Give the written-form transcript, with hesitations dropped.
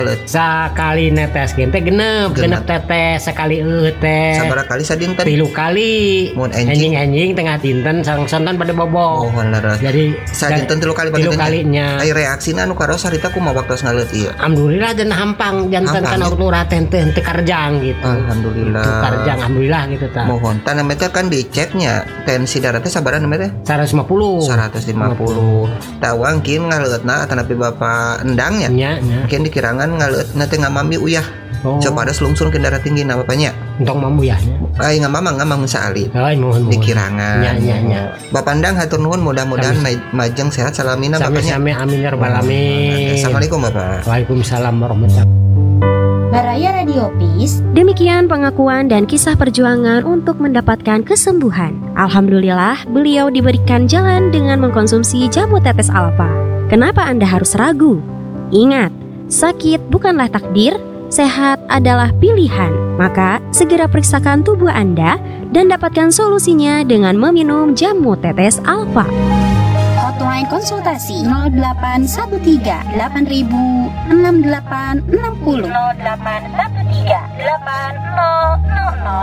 Sakali netes gente genep tetes sekali teh. Sabaraha kali sadinten? 3 kali. Mun enjing tengah dinten sareng-sareng pada bobo. Oh leres. Jadi sadinten 3 kali pada kalinya. Ai reaksina anu karos harita kumaha waktos ngaleut ieu? Alhamdulillah dan hampang janten kan urut teh karjang gitu. Alhamdulillah. Itu karjang alhamdulillah gitu tah. Mohon tanah teh kan diceknya tensi darah teh sabaraha namanya teh? 150. Tawang kieu ngaleutna atanapi Bapak endangnya. Nya. Mungkin dikirangan ngaleutna teh ngamami uyah. Coba ada selungsung ke darah tinggi na bapaknya. Entong mamuyahnya. Ai ngamamang saali. Mohon. Dikirangan. Nya. Bapak endang hatur nuhun mudah-mudahan majeng sehat salamina bapaknya. Sami amin ya rabbal alamin. Assalamualaikum Bapak. Waalaikumsalam warahmatullahi wabarakatuh. Baraya Radio Peace. Demikian pengakuan dan kisah perjuangan untuk mendapatkan kesembuhan. Alhamdulillah, beliau diberikan jalan dengan mengkonsumsi jamu tetes alfa. Kenapa Anda harus ragu? Ingat, sakit bukanlah takdir, sehat adalah pilihan. Maka, segera periksakan tubuh Anda dan dapatkan solusinya dengan meminum jamu tetes alfa. Hotline konsultasi 0813 8000 6860 0813 8000